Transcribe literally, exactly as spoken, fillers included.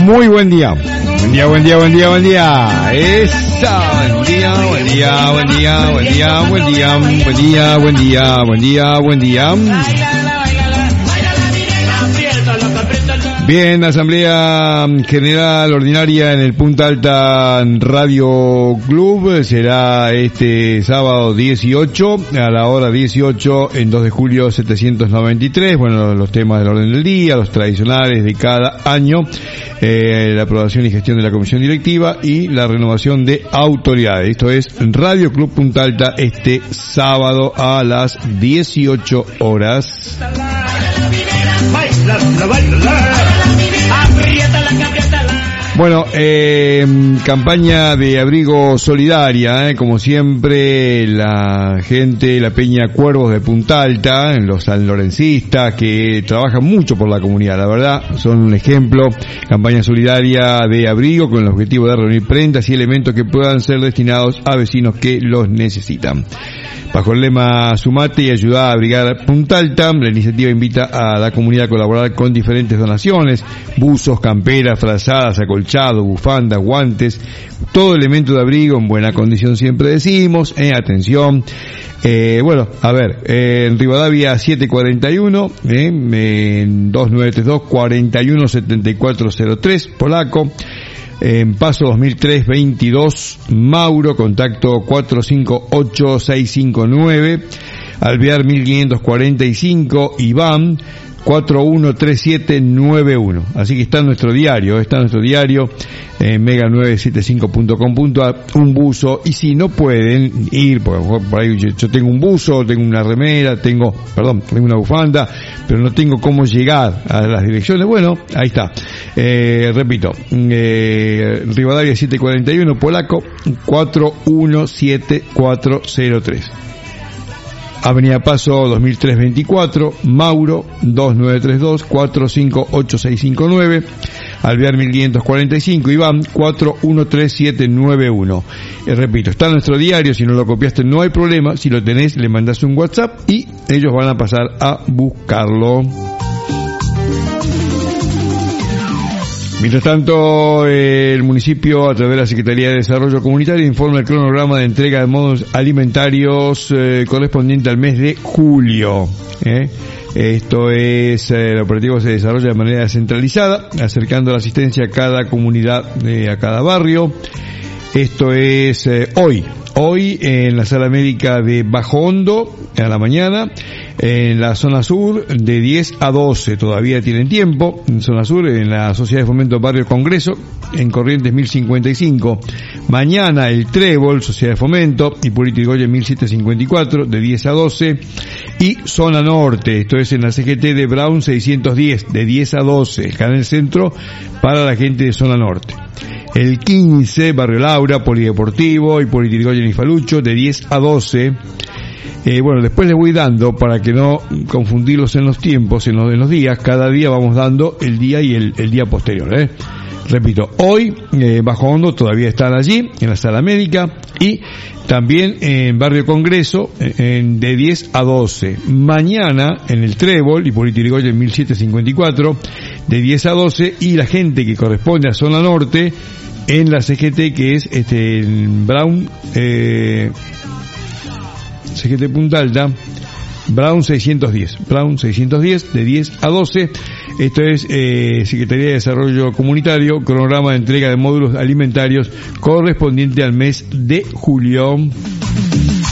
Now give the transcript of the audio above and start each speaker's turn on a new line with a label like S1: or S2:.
S1: Muy buen día. Buen día, buen día, buen día, buen día. Esa, buen día, buen día, buen día, buen día, buen día, buen día, buen día, buen día, buen día. Bien, Asamblea General Ordinaria en el Punta Alta Radio Club será este sábado dieciocho a la hora dieciocho en dos de julio setecientos noventa y tres. Bueno, los temas del orden del día, los tradicionales de cada año, eh, la aprobación y gestión de la comisión directiva y la renovación de autoridades. Esto es Radio Club Punta Alta este sábado a las dieciocho horas. Bueno, eh, campaña de abrigo solidaria, eh, como siempre, la gente, la Peña Cuervos de Punta Alta, los sanlorencistas que trabajan mucho por la comunidad, la verdad, son un ejemplo. Campaña solidaria de abrigo con el objetivo de reunir prendas y elementos que puedan ser destinados a vecinos que los necesitan. Bajo el lema Sumate y ayuda a abrigar Punta Alta, la iniciativa invita a la comunidad a colaborar con diferentes donaciones, buzos, camperas, frazadas, acolchados, bufandas, guantes, todo elemento de abrigo en buena condición siempre decimos, eh, atención. Eh, bueno, a ver, eh, en Rivadavia siete cuarenta y uno, eh, en dos nueve tres dos, cuatro uno siete cuatro cero tres, Polaco. En Paso dos mil tres veintidós, Mauro, contacto cuatro cinco ocho seis cinco nueve, Alvear mil quinientos cuarenta y cinco, Iván, cuatro uno tres siete nueve uno. Así que está en nuestro diario, está en nuestro diario, eh, mega nueve siete cinco punto com punto a r, un buzo, y si no pueden ir, porque por ahí yo, yo tengo un buzo, tengo una remera, tengo, perdón, tengo una bufanda, pero no tengo cómo llegar a las direcciones, bueno, ahí está. Eh, repito, eh, Rivadavia siete cuarenta y uno, Polaco, cuatro uno siete cuatro cero tres. Avenida Paso dos mil tres veinticuatro, Mauro, dos nueve tres dos, cuatro cinco ocho seis cinco nueve, Alvear mil quinientos cuarenta y cinco, Iván, cuatro uno tres siete nueve uno. Eh, repito, está en nuestro diario, si no lo copiaste no hay problema, si lo tenés le mandás un WhatsApp y ellos van a pasar a buscarlo. Mientras tanto, el municipio, a través de la Secretaría de Desarrollo Comunitario, informa el cronograma de entrega de módulos alimentarios eh, correspondiente al mes de julio. ¿eh? Esto es, eh, el operativo se desarrolla de manera descentralizada, acercando la asistencia a cada comunidad, eh, a cada barrio. Esto es eh, hoy, hoy en la sala médica de Bajo Hondo, a la mañana. En la zona sur, de diez a doce, todavía tienen tiempo. En zona sur, en la Sociedad de Fomento Barrio Congreso, en Corrientes mil cincuenta y cinco. Mañana, el Trébol, Sociedad de Fomento, Hipólito Yrigoyen mil setecientos cincuenta y cuatro, de diez a doce. Y zona norte, esto es en la C G T de Brown seiscientos diez, de diez a doce, acá en el centro, para la gente de zona norte. El quince, Barrio Laura, Polideportivo, Hipólito Yrigoyen y Falucho, de diez a doce. Eh, bueno, después les voy dando, para que no confundirlos en los tiempos, en los, en los días, cada día vamos dando el día y el, el día posterior, ¿eh? Repito, hoy, eh, Bajo Hondo todavía están allí, en la sala médica, y también en Barrio Congreso, en, de diez a doce. Mañana, en el Trébol, Hipólito Yrigoyen mil setecientos cincuenta y cuatro, de diez a doce, y la gente que corresponde a zona norte, en la C G T, que es, este, en Brown, eh, C G T Punta Alta, Brown seiscientos diez, Brown seiscientos diez, de diez a doce. Esto es eh, Secretaría de Desarrollo Comunitario, cronograma de entrega de módulos alimentarios correspondiente al mes de julio.